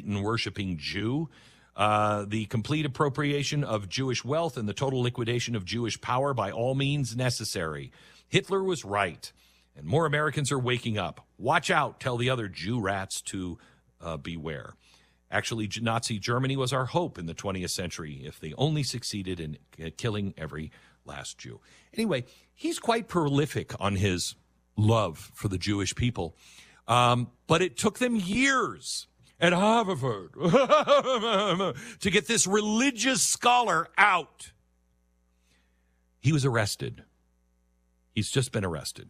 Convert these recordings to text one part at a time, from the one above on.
Satan-worshiping Jew. The complete appropriation of Jewish wealth and the total liquidation of Jewish power by all means necessary. Hitler was right, and more Americans are waking up. Watch out, tell the other Jew rats to beware. Actually, Nazi Germany was our hope in the 20th century if they only succeeded in killing every last Jew. Anyway, he's quite prolific on his love for the Jewish people, but it took them years at Harvard to get this religious scholar out. He was arrested. He's just been arrested.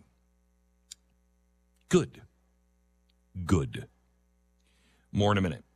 Good. More in a minute.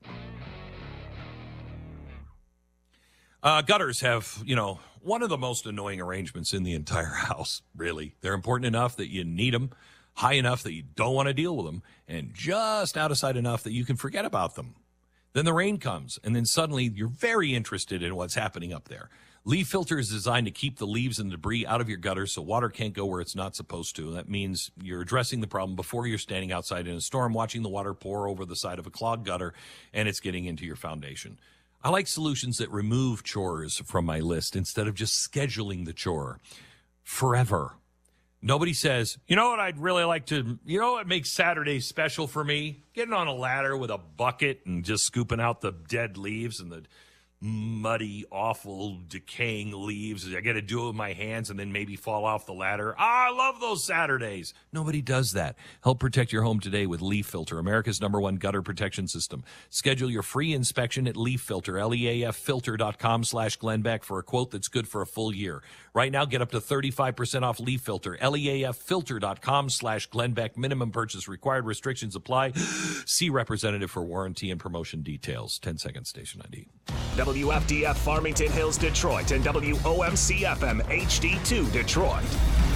Gutters have, one of the most annoying arrangements in the entire house, really. They're important enough that you need them, high enough that you don't want to deal with them, and just out of sight enough that you can forget about them. Then the rain comes, and then suddenly you're very interested in what's happening up there. Leaf filter is designed to keep the leaves and debris out of your gutters so water can't go where it's not supposed to. That means you're addressing the problem before you're standing outside in a storm, watching the water pour over the side of a clogged gutter, and it's getting into your foundation. I like solutions that remove chores from my list instead of just scheduling the chore forever. Nobody says, you know what I'd really like to, what makes Saturday special for me? Getting on a ladder with a bucket and just scooping out the dead leaves and the muddy, awful, decaying leaves. I got to do it with my hands and then maybe fall off the ladder. I love those Saturdays. Nobody does that. Help protect your home today with Leaf Filter, America's #1 gutter protection system. Schedule your free inspection at Leaf Filter, leaffilter.com/Glenn Beck for a quote that's good for a full year. Right now, get up to 35% off Leaf Filter, leaffilter.com/Glenn Beck. Minimum purchase required. Restrictions apply. See representative for warranty and promotion details. 10-second station ID. WFDF Farmington Hills, Detroit, and WOMC-FM HD2 Detroit.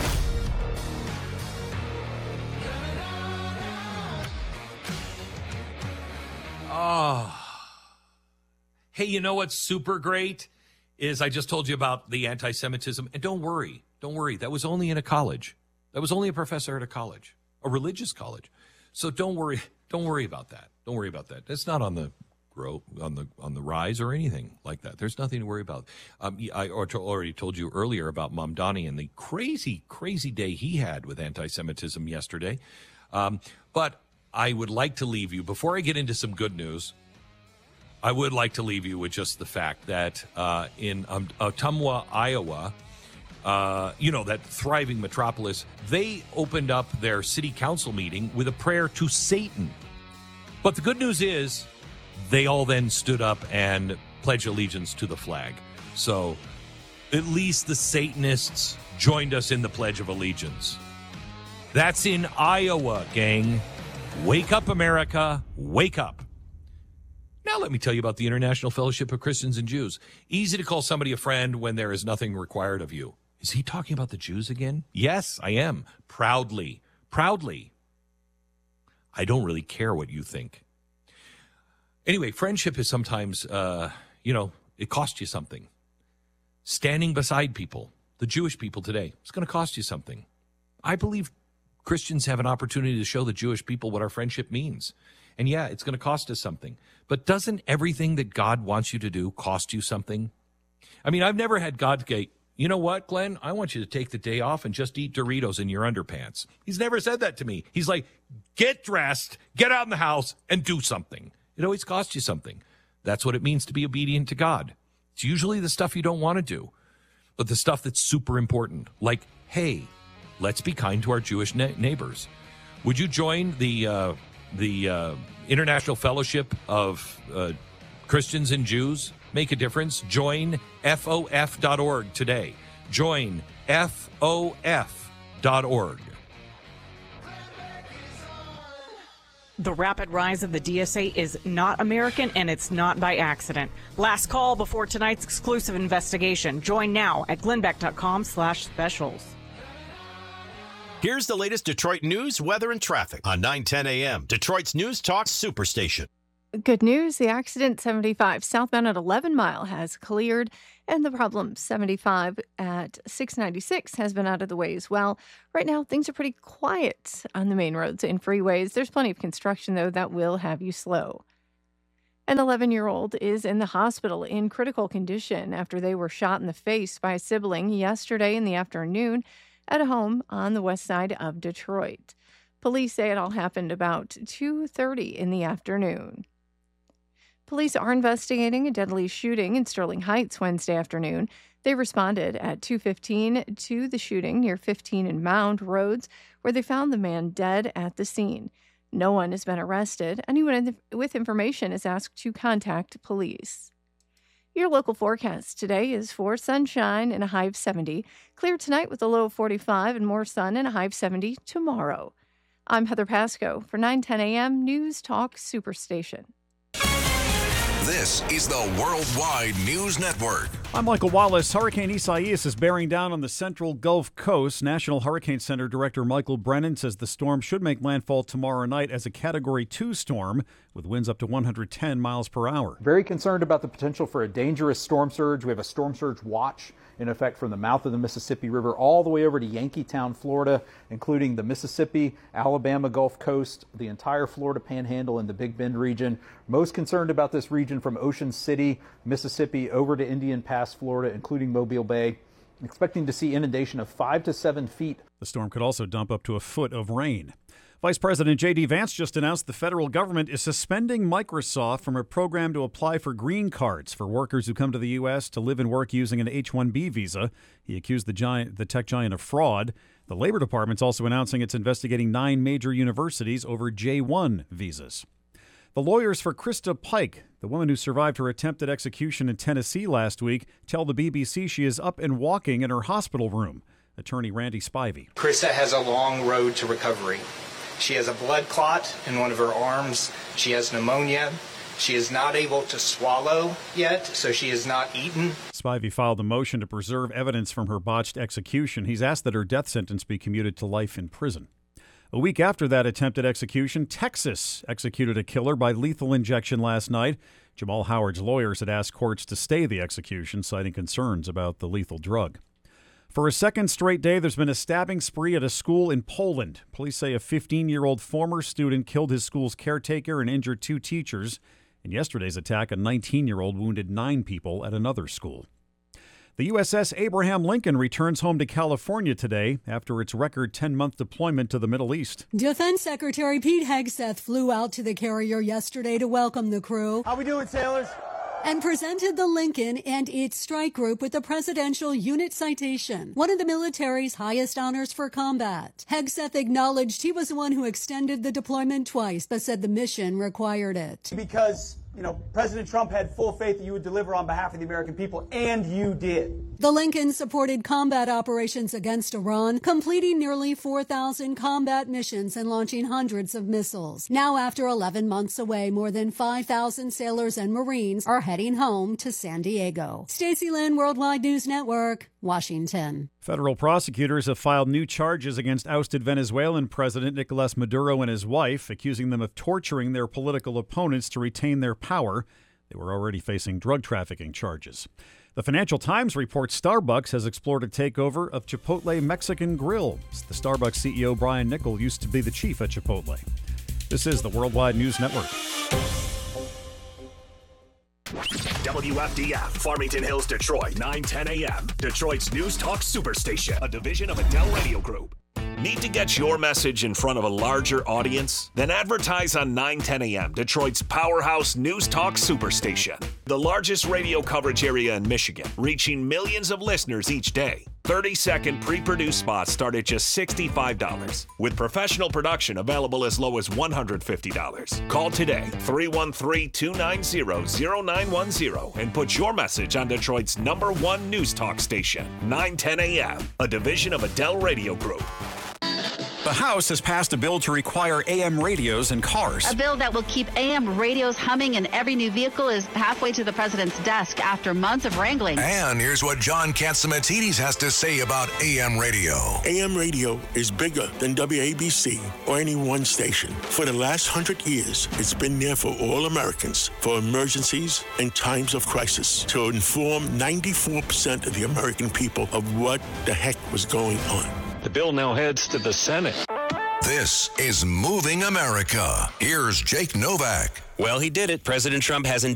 Hey, you know what's super great is I just told you about the anti-Semitism. And don't worry. That was only in a college. That was only a professor at a college, a religious college. So don't worry about that. Don't worry about that. It's not on the rise or anything like that. There's nothing to worry about. I already told you earlier about Mamdani and the crazy day he had with anti-Semitism yesterday. But I would like to leave you, before I get into some good news, I would like to leave you with just the fact that in Ottumwa, Iowa, that thriving metropolis, they opened up their city council meeting with a prayer to Satan. But the good news is, they all then stood up and pledged allegiance to the flag. So at least the Satanists joined us in the Pledge of Allegiance. That's in Iowa, gang. Wake up, America. Wake up. Now let me tell you about the International Fellowship of Christians and Jews. Easy to call somebody a friend when there is nothing required of you. Is he talking about the Jews again? Yes, I am. Proudly. I don't really care what you think. Anyway, friendship is sometimes, it costs you something. Standing beside people, the Jewish people today, it's going to cost you something. I believe Christians have an opportunity to show the Jewish people what our friendship means. And yeah, it's going to cost us something. But doesn't everything that God wants you to do cost you something? I mean, I've never had God say, you know what, Glenn? I want you to take the day off and just eat Doritos in your underpants. He's never said that to me. He's like, get dressed, get out in the house, and do something. It always costs you something. That's what it means to be obedient to God. It's usually the stuff you don't want to do, but the stuff that's super important, like, hey, let's be kind to our Jewish neighbors. Would you join the International Fellowship of Christians and Jews? Make a difference. Join FOF.org today. Join FOF.org. The rapid rise of the DSA is not American, and it's not by accident. Last call before tonight's exclusive investigation. Join now at glennbeck.com/specials. Here's the latest Detroit news, weather, and traffic on 9:10 a.m. Detroit's News Talk Superstation. Good news. The accident 75 southbound at 11 Mile has cleared, and the problem 75 at 696 has been out of the way as well. Right now, things are pretty quiet on the main roads and freeways. There's plenty of construction, though, that will have you slow. An 11-year-old is in the hospital in critical condition after they were shot in the face by a sibling yesterday in the afternoon at a home on the west side of Detroit. Police say it all happened about 2:30 in the afternoon. Police are investigating a deadly shooting in Sterling Heights Wednesday afternoon. They responded at 2:15 to the shooting near 15 and Mound Roads, where they found the man dead at the scene. No one has been arrested. Anyone with information is asked to contact police. Your local forecast today is for sunshine and a high of 70. Clear tonight with a low of 45 and more sun and a high of 70 tomorrow. I'm Heather Pasco for 910 a.m. News Talk Superstation. This is the Worldwide News Network. I'm Michael Wallace. Hurricane Isaias is bearing down on the central Gulf Coast. National Hurricane Center Director Michael Brennan says the storm should make landfall tomorrow night as a Category 2 storm with winds up to 110 miles per hour. Very concerned about the potential for a dangerous storm surge. We have a storm surge watch in effect from the mouth of the Mississippi River all the way over to Yankeetown, Florida, including the Mississippi, Alabama Gulf Coast, the entire Florida Panhandle, and the Big Bend region. Most concerned about this region from Ocean City, Mississippi, over to Indian Pass, Florida, including Mobile Bay. Expecting to see inundation of 5 to 7 feet. The storm could also dump up to a foot of rain. Vice President J.D. Vance just announced the federal government is suspending Microsoft from a program to apply for green cards for workers who come to the U.S. to live and work using an H-1B visa. He accused the tech giant of fraud. The Labor Department's also announcing it's investigating 9 major universities over J-1 visas. The lawyers for Krista Pike, the woman who survived her attempted execution in Tennessee last week, tell the BBC she is up and walking in her hospital room. Attorney Randy Spivey. Krista has a long road to recovery. She has a blood clot in one of her arms. She has pneumonia. She is not able to swallow yet, so she has not eaten. Spivey filed a motion to preserve evidence from her botched execution. He's asked that her death sentence be commuted to life in prison. A week after that attempted execution, Texas executed a killer by lethal injection last night. Jamal Howard's lawyers had asked courts to stay the execution, citing concerns about the lethal drug. For a second straight day, there's been a stabbing spree at a school in Poland. Police say a 15-year-old former student killed his school's caretaker and injured 2 teachers. In yesterday's attack, a 19-year-old wounded 9 people at another school. The USS Abraham Lincoln returns home to California today after its record 10-month deployment to the Middle East. Defense Secretary Pete Hegseth flew out to the carrier yesterday to welcome the crew. How we doing, sailors? And presented the Lincoln and its strike group with the Presidential Unit Citation, one of the military's highest honors for combat. Hegseth acknowledged he was the one who extended the deployment twice, but said the mission required it. Because, President Trump had full faith that you would deliver on behalf of the American people, and you did. The Lincoln supported combat operations against Iran, completing nearly 4,000 combat missions and launching hundreds of missiles. Now, after 11 months away, more than 5,000 sailors and Marines are heading home to San Diego. Stacey Lynn, Worldwide News Network, Washington. Federal prosecutors have filed new charges against ousted Venezuelan President Nicolas Maduro and his wife, accusing them of torturing their political opponents to retain their power. They were already facing drug trafficking charges. The Financial Times reports Starbucks has explored a takeover of Chipotle Mexican Grill. The Starbucks CEO Brian Niccol used to be the chief at Chipotle. This is the Worldwide News Network. WFDF, Farmington Hills, Detroit, 910 a.m. Detroit's News Talk Superstation, a division of Adele Radio Group. Need to get your message in front of a larger audience? Then advertise on 910 a.m., Detroit's powerhouse News Talk Superstation. The largest radio coverage area in Michigan, reaching millions of listeners each day. 30-second pre-produced spots start at just $65, with professional production available as low as $150. Call today, 313-290-0910, and put your message on Detroit's #1 News Talk station, 910 a.m., a division of Adele Radio Group. The House has passed a bill to require AM radios in cars. A bill that will keep AM radios humming in every new vehicle is halfway to the president's desk after months of wrangling. And here's what John Catsimatidis has to say about AM radio. AM radio is bigger than WABC or any one station. For the last 100 years, it's been there for all Americans, for emergencies and times of crisis, to inform 94% of the American people of what the heck was going on. The bill now heads to the Senate. This is Moving America. Here's Jake Novak. Well, he did it. President Trump has